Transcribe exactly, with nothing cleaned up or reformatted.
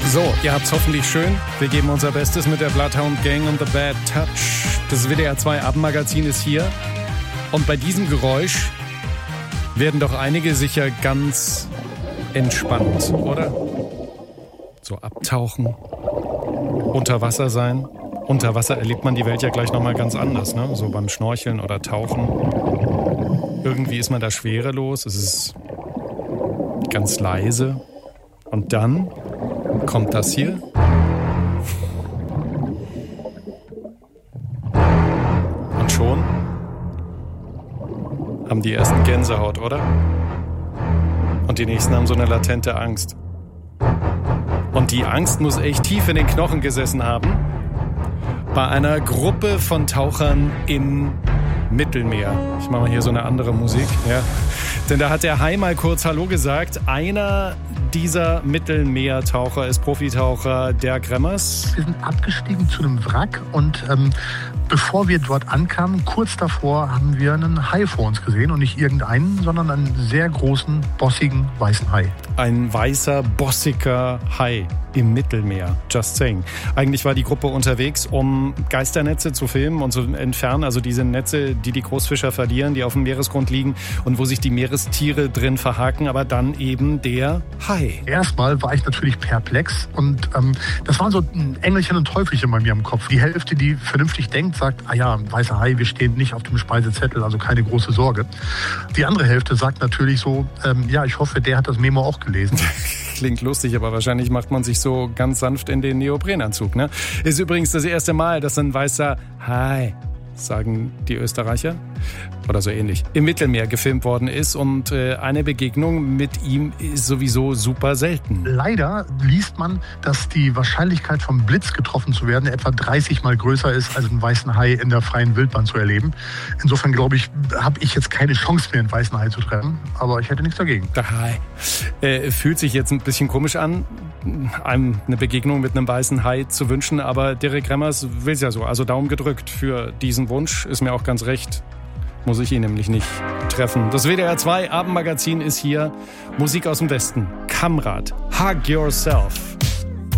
So, ihr habt's hoffentlich schön. Wir geben unser Bestes mit der Bloodhound Gang und The Bad Touch. Das W D R zwei Abendmagazin ist hier. Und bei diesem Geräusch werden doch einige sicher ganz entspannt, oder? So abtauchen, unter Wasser sein. Unter Wasser erlebt man die Welt ja gleich nochmal ganz anders, ne? So beim Schnorcheln oder Tauchen. Irgendwie ist man da schwerelos, es ist ganz leise. Und dann kommt das hier. Und schon haben die ersten Gänsehaut, oder? Und die nächsten haben so eine latente Angst. Und die Angst muss echt tief in den Knochen gesessen haben. Bei einer Gruppe von Tauchern im Mittelmeer. Ich mache mal hier so eine andere Musik. Ja. Denn da hat der Hai mal kurz Hallo gesagt. Einer dieser Mittelmeertaucher ist Profitaucher Dirk Remmers. Wir sind abgestiegen zu einem Wrack und ähm, bevor wir dort ankamen, kurz davor haben wir einen Hai vor uns gesehen. Und nicht irgendeinen, sondern einen sehr großen, bossigen, weißen Hai. Ein weißer, bossiger Hai im Mittelmeer. Just saying. Eigentlich war die Gruppe unterwegs, um Geisternetze zu filmen und zu entfernen. Also diese Netze, die die Großfischer verlieren, die auf dem Meeresgrund liegen und wo sich die Meerestiere drin verhaken. Aber dann eben der Hai. Erstmal war ich natürlich perplex und ähm, das waren so ein Engelchen und Teufelchen bei mir im Kopf. Die Hälfte, die vernünftig denkt, sagt, ah ja, ein weißer Hai, wir stehen nicht auf dem Speisezettel, also keine große Sorge. Die andere Hälfte sagt natürlich so, ähm, ja, ich hoffe, der hat das Memo auch gelesen. Klingt lustig, aber wahrscheinlich macht man sich so ganz sanft in den Neoprenanzug, ne? Ist übrigens das erste Mal, dass ein weißer Hai, sagen die Österreicher, oder so ähnlich, im Mittelmeer gefilmt worden ist und äh, eine Begegnung mit ihm ist sowieso super selten. Leider liest man, dass die Wahrscheinlichkeit vom Blitz getroffen zu werden etwa dreißig Mal größer ist, als einen weißen Hai in der freien Wildbahn zu erleben. Insofern glaube ich, habe ich jetzt keine Chance mehr, einen weißen Hai zu treffen, aber ich hätte nichts dagegen. Der Hai äh, fühlt sich jetzt ein bisschen komisch an, einem eine Begegnung mit einem weißen Hai zu wünschen, aber Dirk Remmers will es ja so. Also Daumen gedrückt für diesen Wunsch, ist mir auch ganz recht. Muss ich ihn nämlich nicht treffen. Das W D R zwei Abendmagazin ist hier. Musik aus dem Westen. Kamrat. Hug Yourself.